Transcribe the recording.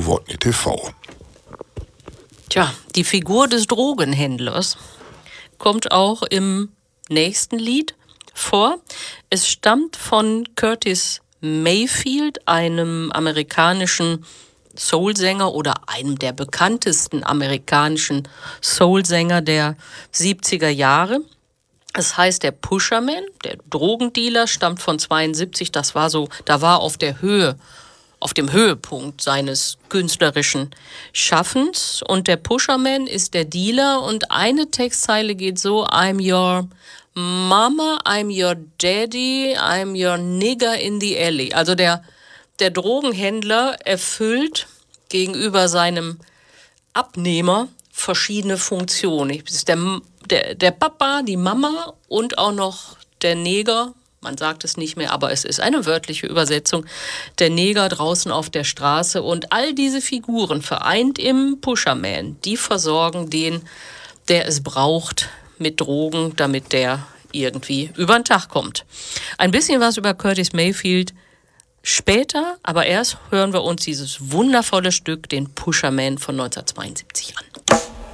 Wodny TV. Tja, die Figur des Drogenhändlers kommt auch im nächsten Lied vor. Es stammt von Curtis Mayfield, einem amerikanischen Soulsänger oder einem der bekanntesten amerikanischen Soulsänger der 70er Jahre. Es heißt der Pusherman, der Drogendealer, stammt von 72. Da war auf dem Höhepunkt seines künstlerischen Schaffens. Und der Pusherman ist der Dealer und eine Textzeile geht so: I'm your Mama, I'm your Daddy, I'm your nigger in the alley. Also der Drogenhändler erfüllt gegenüber seinem Abnehmer verschiedene Funktionen. Es ist der Papa, die Mama und auch noch der Neger. Man sagt es nicht mehr, aber es ist eine wörtliche Übersetzung. Der Neger draußen auf der Straße und all diese Figuren vereint im Pusherman, die versorgen den, der es braucht, mit Drogen, damit der irgendwie über den Tag kommt. Ein bisschen was über Curtis Mayfield später, aber erst hören wir uns dieses wundervolle Stück, den Pusherman von 1972 an.